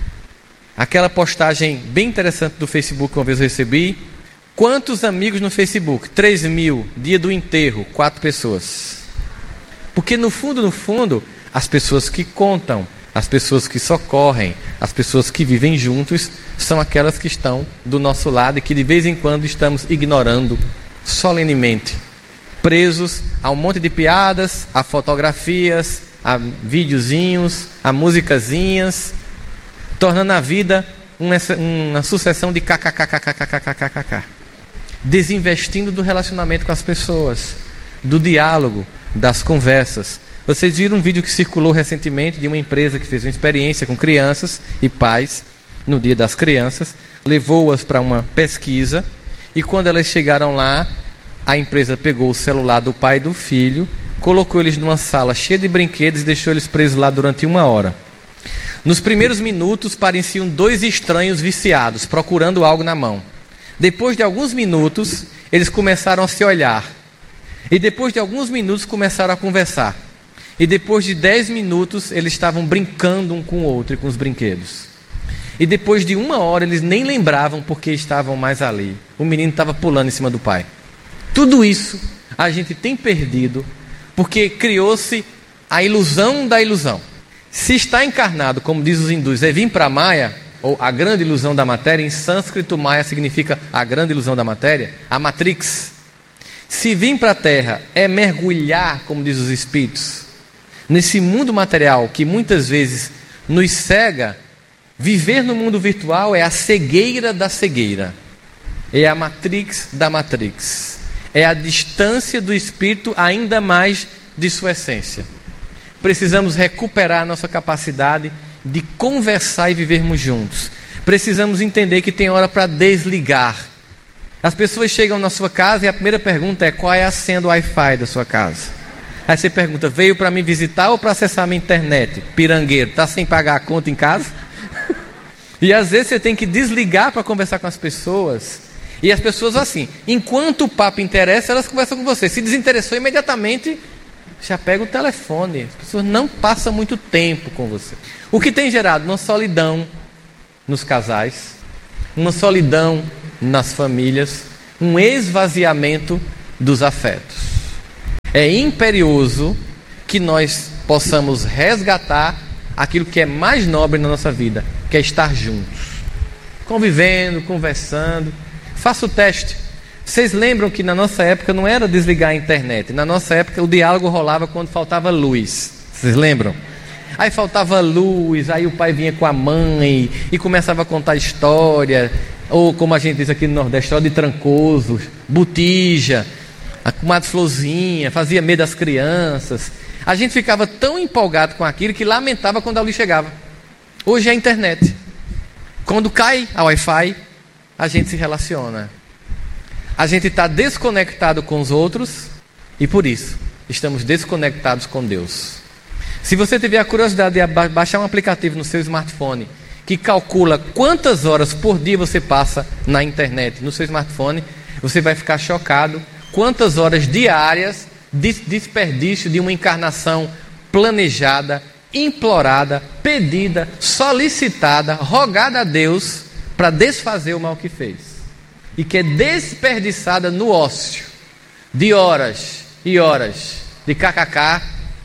aquela postagem bem interessante do Facebook que uma vez eu recebi, quantos amigos no Facebook? três mil, dia do enterro, quatro pessoas. Porque no fundo, no fundo, as pessoas que contam, as pessoas que socorrem, as pessoas que vivem juntos, são aquelas que estão do nosso lado e que de vez em quando estamos ignorando solenemente, presos a um monte de piadas, a fotografias, a videozinhos, a musicazinhas, tornando a vida uma, uma sucessão de kkkkkkkkk, desinvestindo do relacionamento com as pessoas, do diálogo, das conversas. Vocês viram um vídeo que circulou recentemente de uma empresa que fez uma experiência com crianças e pais no Dia das Crianças, levou-as para uma pesquisa e quando elas chegaram lá, a empresa pegou o celular do pai e do filho, colocou eles numa sala cheia de brinquedos e deixou eles presos lá durante uma hora. Nos primeiros minutos pareciam dois estranhos viciados, procurando algo na mão. Depois de alguns minutos, eles começaram a se olhar. E depois de alguns minutos começaram a conversar. E depois de dez minutos, eles estavam brincando um com o outro e com os brinquedos. E depois de uma hora, eles nem lembravam porque estavam mais ali. O menino estava pulando em cima do pai. Tudo isso a gente tem perdido porque criou-se a ilusão da ilusão. Se está encarnado, como diz os hindus, é vir para a Maya, ou a grande ilusão da matéria, em sânscrito maia significa a grande ilusão da matéria, a matrix. Se vir para a Terra é mergulhar, como diz os espíritos, nesse mundo material que muitas vezes nos cega, viver no mundo virtual é a cegueira da cegueira, é a matrix da matrix, é a distância do espírito ainda mais de sua essência. Precisamos recuperar a nossa capacidade de conversar e vivermos juntos. Precisamos entender que tem hora para desligar. As pessoas chegam na sua casa e a primeira pergunta é: qual é a senha do Wi-Fi da sua casa? Aí você pergunta: veio para me visitar ou para acessar a minha internet? Pirangueiro, está sem pagar a conta em casa? E às vezes você tem que desligar para conversar com as pessoas. E as pessoas assim, enquanto o papo interessa, elas conversam com você. Se desinteressou, imediatamente já pega o telefone. As pessoas não passam muito tempo com você. O que tem gerado uma solidão nos casais, uma solidão nas famílias, um esvaziamento dos afetos. É imperioso que nós possamos resgatar aquilo que é mais nobre na nossa vida, que é estar juntos, convivendo, conversando. Faça o teste. Vocês lembram que na nossa época não era desligar a internet. Na nossa época o diálogo rolava quando faltava luz. Vocês lembram? Aí faltava luz, aí o pai vinha com a mãe e começava a contar história, ou como a gente diz aqui no Nordeste, história de Trancoso, botija, a comadre Florzinha, fazia medo às crianças. A gente ficava tão empolgado com aquilo que lamentava quando a luz chegava. Hoje é a internet. Quando cai a Wi-Fi, a gente se relaciona. A gente está desconectado com os outros e por isso estamos desconectados com Deus. Se você tiver a curiosidade de baixar um aplicativo no seu smartphone que calcula quantas horas por dia você passa na internet no seu smartphone, você vai ficar chocado quantas horas diárias de desperdício de uma encarnação planejada, implorada, pedida, solicitada, rogada a Deus para desfazer o mal que fez, e que é desperdiçada no ócio de horas e horas de kkk,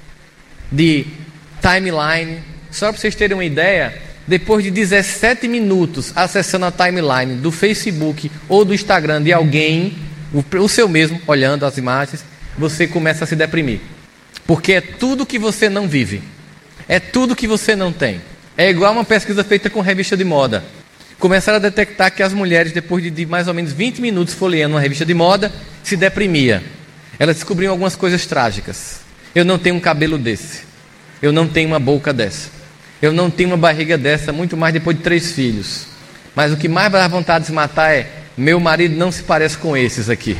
de timeline. Só para vocês terem uma ideia, depois de dezessete minutos acessando a timeline do Facebook ou do Instagram de alguém, o, o seu mesmo, olhando as imagens, você começa a se deprimir, porque é tudo que você não vive, é tudo que você não tem. É igual uma pesquisa feita com revista de moda. Começaram a detectar que as mulheres, depois de, de mais ou menos vinte minutos folheando uma revista de moda, se deprimia. Elas descobriam algumas coisas trágicas. Eu não tenho um cabelo desse, eu não tenho uma boca dessa, eu não tenho uma barriga dessa, muito mais depois de três filhos. Mas o que mais vai dar vontade de se matar é: meu marido não se parece com esses aqui.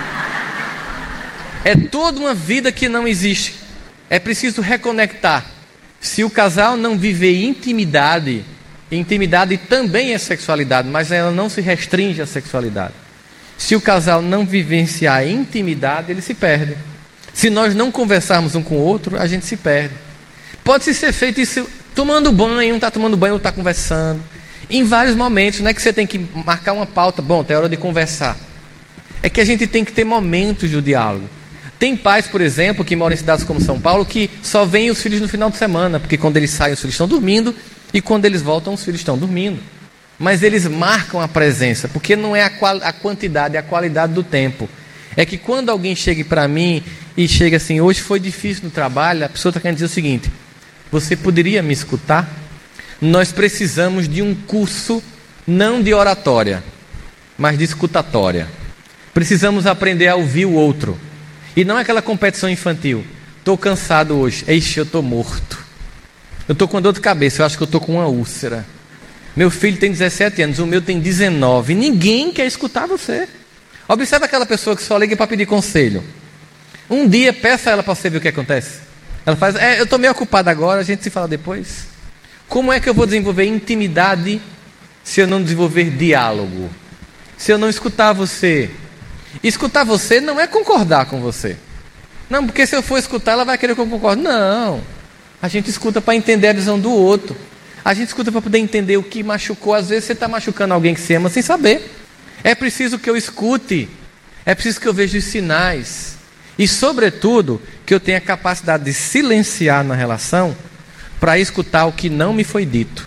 É toda uma vida que não existe. É preciso reconectar. Se o casal não viver intimidade, intimidade também é sexualidade, mas ela não se restringe à sexualidade. Se o casal não vivenciar intimidade, ele se perde. Se nós não conversarmos um com o outro, a gente se perde. Pode ser feito isso tomando banho, um está tomando banho, outro está conversando. Em vários momentos, não é que você tem que marcar uma pauta, bom, tem hora de conversar. É que a gente tem que ter momentos de diálogo. Tem pais, por exemplo, que moram em cidades como São Paulo, que só veem os filhos no final de semana, porque quando eles saem os filhos estão dormindo, e quando eles voltam os filhos estão dormindo. Mas eles marcam a presença, porque não é a, qual, a quantidade, é a qualidade do tempo. É que quando alguém chega para mim e chega assim: hoje foi difícil no trabalho, a pessoa está querendo dizer o seguinte: você poderia me escutar? Nós precisamos de um curso, não de oratória, mas de escutatória. Precisamos aprender a ouvir o outro. E não é aquela competição infantil. Estou cansado hoje. Eixe, eu estou morto. Eu estou com dor de cabeça, eu acho que eu estou com uma úlcera. Meu filho tem dezessete anos, o meu tem dezenove. Ninguém quer escutar você. Observe aquela pessoa que só liga para pedir conselho. Um dia, peça ela para você ver o que acontece. Ela faz: é, eu estou meio ocupada agora, a gente se fala depois. Como é que eu vou desenvolver intimidade se eu não desenvolver diálogo? Se eu não escutar você? Escutar você não é concordar com você. Não, porque se eu for escutar, ela vai querer que eu concorde. Não. A gente escuta para entender a visão do outro. A gente escuta para poder entender o que machucou. Às vezes você está machucando alguém que se ama sem saber. É preciso que eu escute. É preciso que eu veja os sinais. E, sobretudo, que eu tenha a capacidade de silenciar na relação para escutar o que não me foi dito.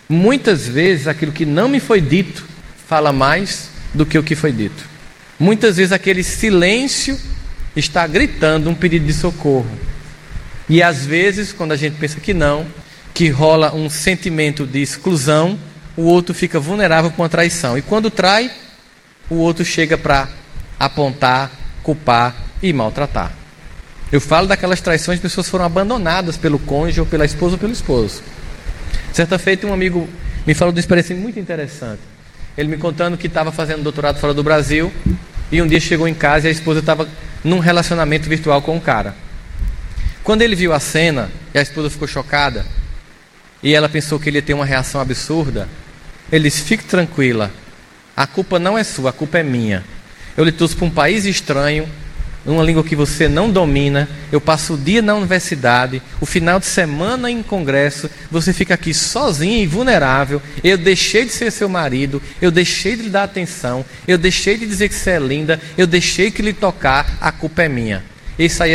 Muitas vezes aquilo que não me foi dito fala mais do que o que foi dito. Muitas vezes aquele silêncio está gritando um pedido de socorro. E às vezes, quando a gente pensa que não, que rola um sentimento de exclusão, o outro fica vulnerável com a traição. E quando trai, o outro chega para apontar, culpar e maltratar. Eu falo daquelas traições de pessoas que foram abandonadas pelo cônjuge, ou pela esposa ou pelo esposo. Certa feita, um amigo me falou de uma experiência muito interessante. Ele me contando que estava fazendo doutorado fora do Brasil, e um dia chegou em casa e a esposa estava num relacionamento virtual com um cara. Quando ele viu a cena, e a esposa ficou chocada, e ela pensou que ele ia ter uma reação absurda, ele disse: fique tranquila, a culpa não é sua, a culpa é minha. Eu lhe trouxe para um país estranho, numa língua que você não domina, eu passo o dia na universidade, o final de semana em congresso, você fica aqui sozinha e vulnerável, eu deixei de ser seu marido, eu deixei de lhe dar atenção, eu deixei de dizer que você é linda, eu deixei de lhe tocar, a culpa é minha. Esse aí